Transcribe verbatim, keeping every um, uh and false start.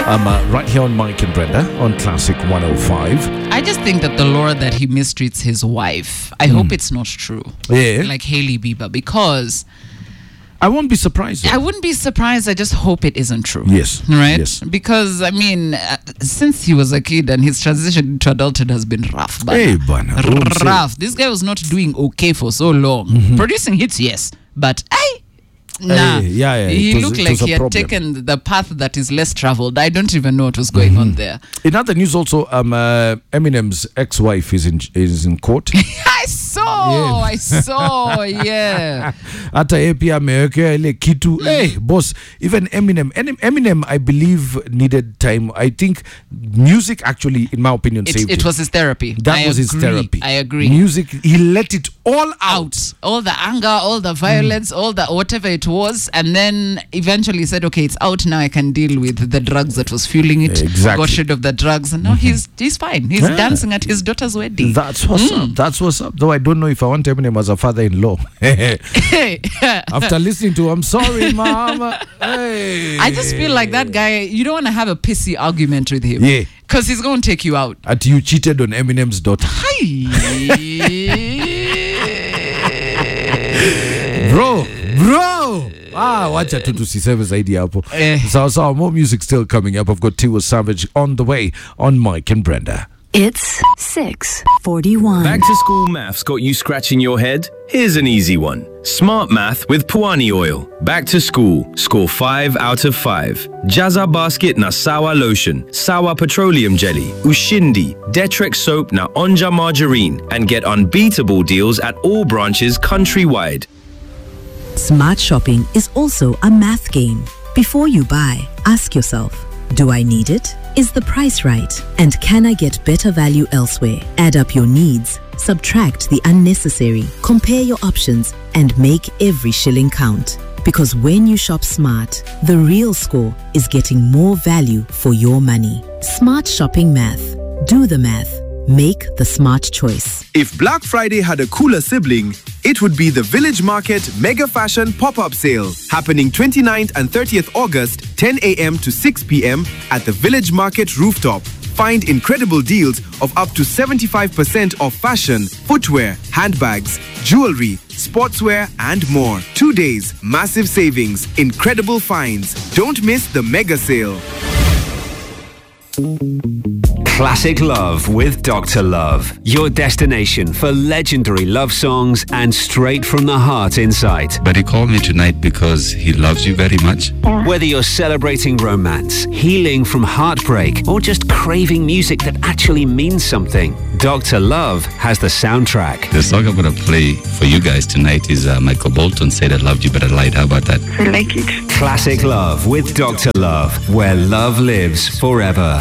Um, uh, right here on Mike and Brenda on Classic one oh five. I just think that the lore that he mistreats his wife, I mm. hope it's not true. Yeah. Like Hailey Bieber, because I won't be surprised. Though. I wouldn't be surprised. I just hope it isn't true. Yes. Right? Yes. Because, I mean, uh, since he was a kid and his transition to adulthood has been rough. But hey, bana, rough. This guy was not doing okay for so long. Mm-hmm. Producing hits, yes. But, I... Nah, hey, yeah, yeah. He was, looked like he had problem. taken the path that is less traveled. I don't even know what was going mm-hmm. on there. In other news, also, um, uh, Eminem's ex-wife is in is in court. I saw, yeah. I saw, yeah. Ata epi America ile kitu. Hey, boss. Even Eminem, Eminem, I believe needed time. I think music actually, in my opinion, it, saved it. It was his therapy. That I was agree. his therapy. I agree. Music, he let it all out. out. All the anger, all the violence, mm. all the whatever it was, and then eventually said, okay, it's out now, I can deal with the drugs that was fueling it. Exactly. Got rid of the drugs, and now mm-hmm. he's he's fine. He's yeah. dancing at his daughter's wedding. That's what's mm. up. That's what's up. Though I don't know if I want Eminem as a father-in-law. After listening to I'm sorry, mama. Hey. I just feel like that guy, you don't want to have a pissy argument with him. Yeah. Because he's going to take you out. And you cheated on Eminem's daughter. Bro, bro. Ah, wacha tu tusiseme zaidi hapo. So, so more music still coming up. I've got Tiwa Savage on the way on Mike and Brenda. It's six forty-one. Back to school maths got you scratching your head? Here's an easy one. Smart Math with Pwani Oil. Back to school. Score five out of five. Jaza Basket na Sawa Lotion. Sawa Petroleum Jelly. Ushindi. Detrex Soap na Onja Margarine. And get unbeatable deals at all branches countrywide. Smart shopping is also a math game. Before you buy, ask yourself, do I need it? Is the price right? And can I get better value elsewhere? Add up your needs, subtract the unnecessary, compare your options, and make every shilling count. Because when you shop smart, the real score is getting more value for your money. Smart shopping math. Do the math. Make the smart choice. If Black Friday had a cooler sibling, it would be the Village Market Mega Fashion Pop-Up Sale, happening twenty-ninth and thirtieth August, ten a.m. to six p.m. at the Village Market Rooftop. Find incredible deals of up to seventy-five percent off fashion, footwear, handbags, jewelry, sportswear, and more. Two days, massive savings, incredible finds. Don't miss the mega sale. Classic Love with Doctor Love. Your destination for legendary love songs and straight from the heart insight. But he called me tonight because he loves you very much. Whether you're celebrating romance, healing from heartbreak, or just craving music that actually means something, Doctor Love has the soundtrack. The song I'm going to play for you guys tonight is uh, Michael Bolton Said I Loved You But I Lied. How about that? I like it. Classic Love with Doctor Love, where love lives forever.